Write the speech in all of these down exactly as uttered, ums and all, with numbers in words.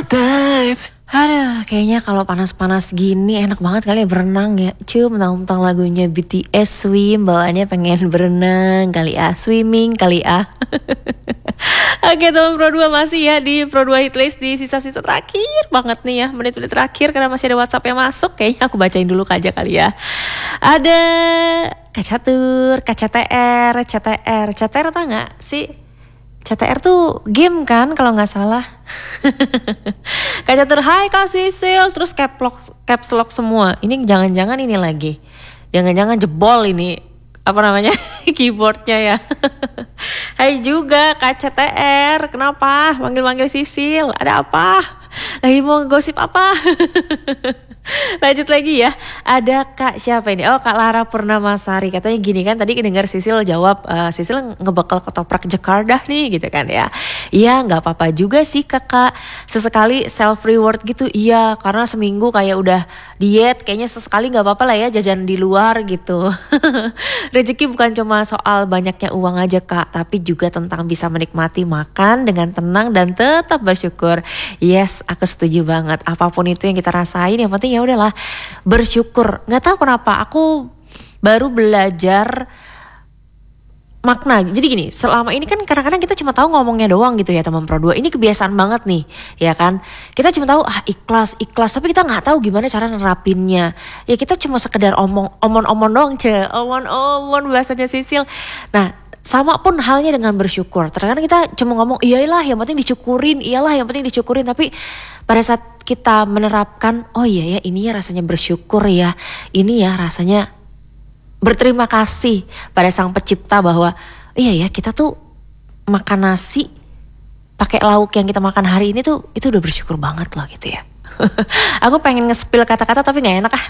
type. Aduh, kayaknya kalau panas-panas gini enak banget kali ya berenang ya. Cuy, mentang-mentang lagunya B T S Swim, bawaannya pengen berenang kali ah, swimming kali ah. Oke teman Pro dua masih ya di Pro dua Hitlist di sisa-sisa terakhir banget nih ya, menit-menit terakhir karena masih ada WhatsApp yang masuk. Kayaknya aku bacain dulu aja kali ya. Ada Kacatur, K C T R, C T R, C T R tau gak sih? C T R tuh game kan kalau nggak salah. Kacatur, hai Kak Sisil, terus caps lock, caps lock semua. Ini jangan-jangan ini lagi, jangan-jangan jebol ini apa namanya keyboardnya ya. Hai juga Kak C T R, kenapa manggil-manggil Sisil? Ada apa? Lagi mau gosip apa? Lanjut lagi ya. Ada Kak siapa ini? Oh, Kak Lara Purnamasari. Katanya gini kan, tadi dengar Sisil jawab, e, Sisil ngebekal ketoprak Jakarta nih gitu kan ya. Iya, gak apa-apa juga sih kakak, sesekali self reward gitu. Iya, karena seminggu kayak udah diet, kayaknya sesekali gak apa-apa lah ya jajan di luar gitu. Rezeki bukan cuma soal banyaknya uang aja kak, tapi juga tentang bisa menikmati makan dengan tenang dan tetap bersyukur. Yes, aku setuju banget. Apapun itu yang kita rasain, yang penting ya udahlah bersyukur. Nggak tahu kenapa aku baru belajar makna. Jadi gini, selama ini kan kadang-kadang kita cuma tahu ngomongnya doang gitu ya teman Pro dua. Ini kebiasaan banget nih, ya kan? Kita cuma tahu ah ikhlas, ikhlas, tapi kita nggak tahu gimana cara nerapinnya. Ya kita cuma sekedar omong, omong-omong doang, ce, omong-omong bahasanya Sisil. Nah, sama pun halnya dengan bersyukur. Terkadang kita cuma ngomong iyalah yang penting disyukurin, iyalah yang penting disyukurin, tapi pada saat kita menerapkan, oh iya ya ini ya rasanya bersyukur ya, ini ya rasanya berterima kasih pada sang pencipta bahwa iya ya kita tuh makan nasi pakai lauk yang kita makan hari ini tuh itu udah bersyukur banget loh gitu ya. Aku pengen nge-spill kata-kata tapi gak enak ah.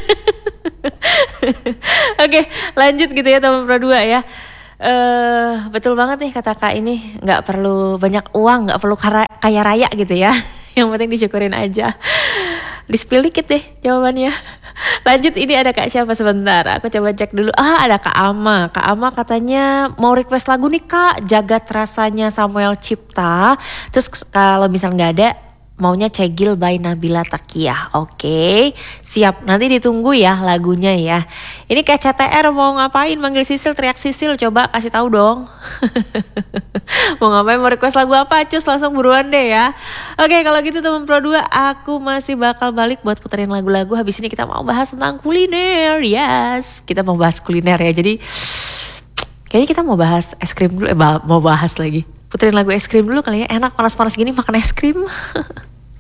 Oke lanjut gitu ya teman Pro dua ya. Uh, betul banget nih kata kak ini, nggak perlu banyak uang, nggak perlu kaya raya gitu ya. Yang penting disyukurin aja. Di-spill dikit deh jawabannya. Lanjut, ini ada kak siapa sebentar, aku coba cek dulu. Ah ada kak Ama. Kak Ama katanya mau request lagu nih kak, Jagat Rasanya Samuel Cipta. Terus kalau misal nggak ada, maunya Cegil by Nabila Takiyah. Oke, siap. Nanti ditunggu ya lagunya ya. Ini kayak C T R mau ngapain? Manggil Sisil, teriak Sisil. Coba kasih tahu dong. Mau ngapain? Mau request lagu apa? Cus langsung buruan deh ya. Oke, kalau gitu teman Pro dua, aku masih bakal balik buat puterin lagu-lagu. Habis ini kita mau bahas tentang kuliner. Yes, kita mau bahas kuliner ya. Jadi kayaknya kita mau bahas es krim dulu. Eh, mau bahas lagi. Puterin lagu es krim dulu kali ya. Enak panas-panas gini makan es krim.